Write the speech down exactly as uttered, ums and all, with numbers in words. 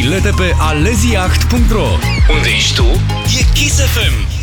bilete pe aleziyacht punct ro. Unde ești tu, e Kiss F M.